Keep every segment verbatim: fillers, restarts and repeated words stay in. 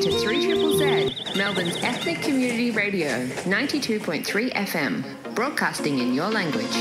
to three Z Z Z, Melbourne's ethnic community radio, ninety-two point three F M, broadcasting in your language.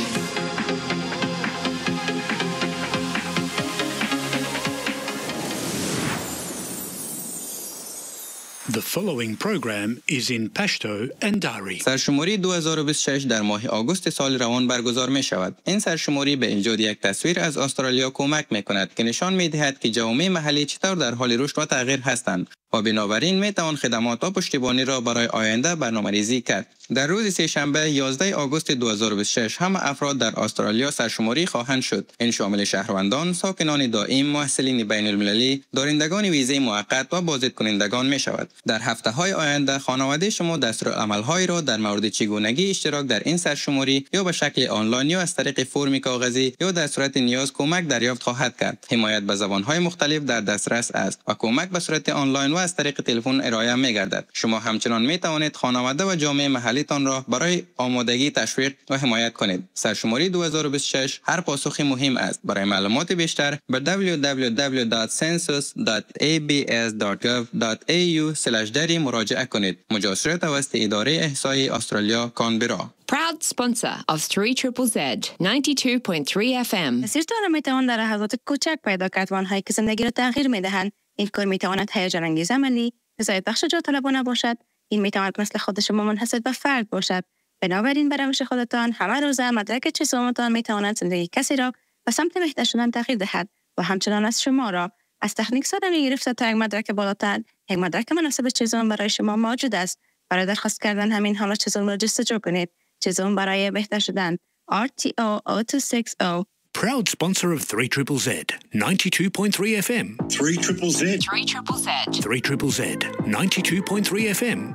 The following program is in Pashto and Dari. سرشماری دو هزار و بیست و شش در ماه آگوست سال روان برگزار می شود. این سرشماری به ایجاد یک تصویر از استرالیا کمک می کند که نشان می دهد که جوامع محلی چطور در حال رشد و تغییر هستند و بنابراین می توان خدمات و پشتیبانی را برای آینده برنامه‌ریزی کرد. در روز سه‌شنبه یازده آگوست دو هزار و بیست و شش همه افراد در استرالیا سرشماری خواهند شد. این شامل شهروندان، ساکنان دائم، محصلین بین المللی، دارندگان ویزه موقت و بازدیدکنندگان می شود. در هفته‌های آینده خانواده شما دستورالعمل‌هایی را در مورد چگونگی اشتراک در این سرشماری یا به شکل آنلاین یا از طریق فرم کاغذی یا در صورت نیاز کمک دریافت خواهد کرد. حمایت به زبان‌های مختلف در دسترس است و کمک به صورت آنلاین و از طریق تلفن ارائه می‌گردد. شما همچنان می‌توانید خانواده و جامعه محلیتان را برای آمادگی تشویق و حمایت کنید. سرشماری دو هزار و بیست و شش هر پاسخ مهم است. برای معلومات بیشتر به دبلیو دبلیو دبلیو دات سنسوس دات ای بی اس دات گاو دات ای یو اسلش دری مراجعه کنید. مجاز توسط اداره احصایی استرالیا کانبرا. Proud sponsor of three Z Z Z, ninety-two point three F M. مسیرتان می توان در لحظات کوچک پیدا کرد و آنهایی که زندگی را تغییر می دهند. این کار می تواند هیجان انگیز عملی، رضایت بخش جا طلبانه باشد. این می تواند مثل خود شما منحصر به فرد باشد. بنابراین به روش خودتان همه روزه مدرک چیزهایتان می تواند زندگی کسی را به سمت بهتر شدن تغییر دهد و همچنان از شما را از تکنیک سازی گرفته تا یک مدرک بالاتر، یک مدرک مناسب چیزون برای شما موجود است. برای درخواست کردن همین حالا چیزون را جستجو کنید. چیزون برای بهتر شدن آر تی او zero two six zero. Proud sponsor of three Z Z Z, ninety-two point three F M. three Z Z Z. three Z Z Z. three Z Z Z, ninety-two point three F M.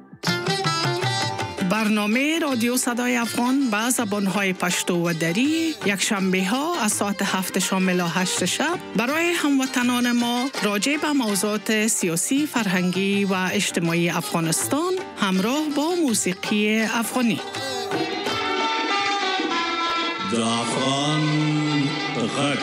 برنامه رادیو صدای افغان با زبان‌های پشتو و دری یک شنبه ها از ساعت هفت شامل هشت شب برای هموطنان ما راجع به موضوعات سیاسی، فرهنگی و اجتماعی افغانستان همراه با موسیقی افغانی. د افغان غږ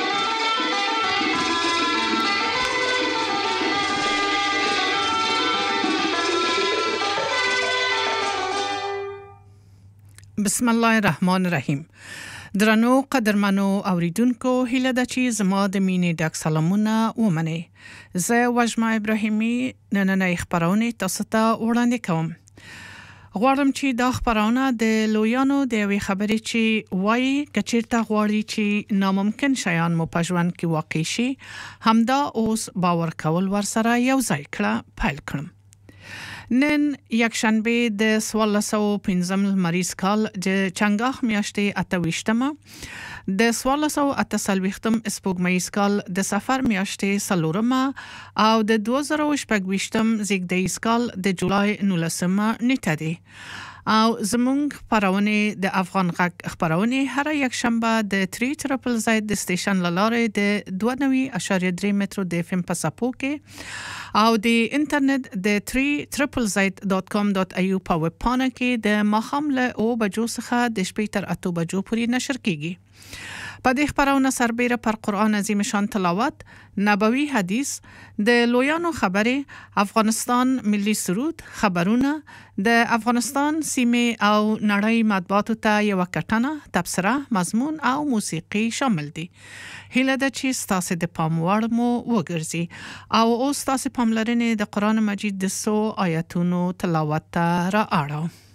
بسم الله الرحمن الرحیم. درنو قدرمنو اوریدونکو هیله ده چې زما د مینې ډک سلامونه ومنئ. زه وژمه ابراهیمي نننۍ خپرونې تاسو ته وړاندې کوم. غواړم چې دا خپرونه د لویانو د یوې خبرې چې وایي که چېرته غواړي چې ناممکن شیان مو په ژوند کې واقع شي، همدا اوس باور کول ورسره یو ځای کړه پیل کړم. نن یک شنبه د څوارلس سوه پنځم لمریز کال د چنګاښ میاشتې اته ویشتمه د څوارلس سوه اته څلوېښتم سپوږمیز کال د سفر میاشتې څلورمه او د دوه زره شپږ ویشتم زیږدیز کال د جولای نولسمه نیټه دی. او زمونږ خپرونې د افغان غږ خپرونې هر یک شنبه د تری تریپل زید د سټیشن له لارې د دوه نوي اعشاریه درې مترو د اف ام په څپو کې او د انټرنیټ د تری تریپل زید ډاټ کام ډاټ ای یو په ویب پاڼه کې د ماښام له اوه بجو څخه د شپې تر اتو بجو پورې نشر کیږي. په دې خپرونه سربیره پر قرآن عظیم شان تلاوت، نبوي حدیث، د لویانو خبرې، افغانستان ملي سرود، خبرونه، د افغانستان سیمه او نړۍ مطبوعاتو ته یو کټنه، تبصره، مضمون او موسیقي شامل دي. هیله ده چې ستاسو د پام وړ مو وګرځي او اوس تاسو پاملرنې د قرآن مجید د څو آیتونو تلاوت ته را اړوم.